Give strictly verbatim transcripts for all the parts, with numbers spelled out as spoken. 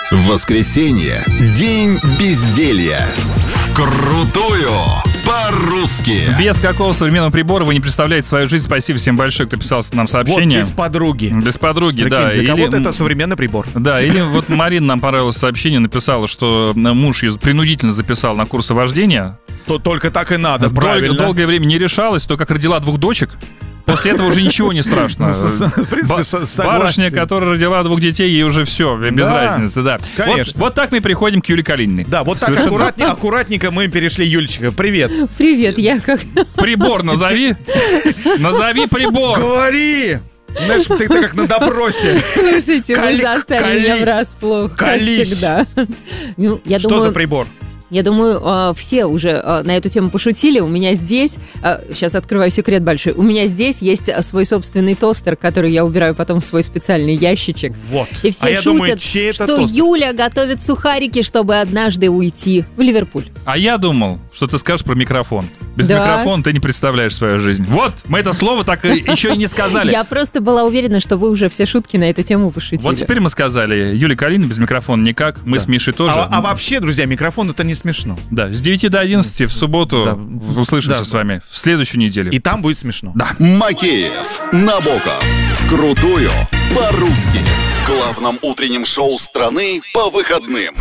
Воскресенье. День безделья. Вкрутую по-русски. Без какого современного прибора вы не представляете свою жизнь. Спасибо всем большое, кто писал нам сообщение. Вот без подруги. Без подруги, Прикинь, да. для кого-то или... это современный прибор. Да, или вот Марина нам понравилось сообщение, написала, что муж ее принудительно записал на курсы вождения. То только так и надо, Дол- правильно. Долгое время не решалась, то как родила двух дочек. После этого уже ничего не страшно. В принципе, согласен. Барышня, которая родила двух детей, ей уже все, без Да, разницы, да. конечно. Вот, вот так мы приходим к Юлии Калининой. Да, вот так Совершенно. аккуратнее, аккуратненько мы перешли. Юлечка, привет. Привет, я как... Прибор назови. Назови прибор. Говори. Знаешь, ты, ты как на допросе. Слушайте, Кали- вы застали кали- меня врасплох, как колись. всегда. Ну, я Что думаю, за прибор? Я думаю, э, все уже э, на эту тему пошутили. У меня здесь, э, сейчас открываю секрет большой, у меня здесь есть э, свой собственный тостер, который я убираю потом в свой специальный ящичек. Вот. И все а я шутят, думаю, чей это что тостер? Юля готовит сухарики, чтобы однажды уйти в Ливерпуль. А я думал, что ты скажешь про микрофон. Без Да. микрофона ты не представляешь свою жизнь. Вот, мы это слово так и еще и не сказали. Я просто была уверена, что вы уже все шутки на эту тему пошутили. Вот теперь мы сказали. Юлия Калинина без микрофона никак. Мы Да. с Мишей тоже. А, а вообще, друзья, микрофон это не смешно. Да, с девяти до одиннадцати в субботу Да. услышимся Да. с вами в следующую неделю. И там будет смешно. Да. Макеев, Набоков. Вкрутую по-русски. В главном утреннем шоу страны по выходным.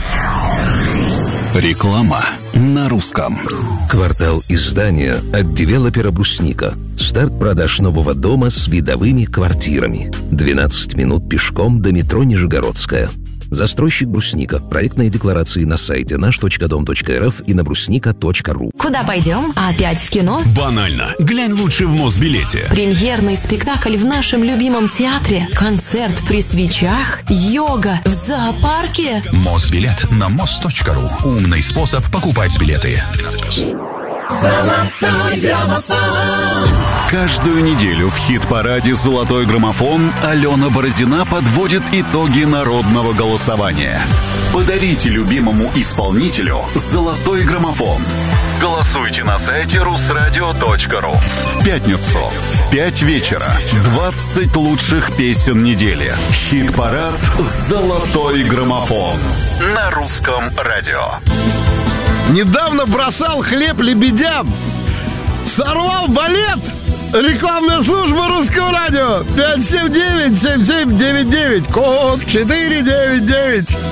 Реклама на русском. Квартал издания от девелопера «Брусника». Старт продаж нового дома с видовыми квартирами. двенадцать минут пешком до метро Нижегородская. Застройщик «Брусника». Проектные декларации на сайте наш точка дом точка эр эф и на брусника точка ру. Куда пойдем? Опять в кино? Банально. Глянь лучше в Мосбилете. Премьерный спектакль в нашем любимом театре? Концерт при свечах? Йога в зоопарке? Мосбилет на мос точка ру. Умный способ покупать билеты. Каждую неделю в хит-параде «Золотой граммофон» Алена Бородина подводит итоги народного голосования. Подарите любимому исполнителю «Золотой граммофон». Голосуйте на сайте русрадио точка ру. В пятницу в пять вечера двадцать лучших песен недели. Хит-парад «Золотой граммофон» на русском радио. Недавно бросал хлеб лебедям. Сорвал балет. Рекламная служба Русского радио. пять семь девять семь семь девять девять. Код четыре девять девять.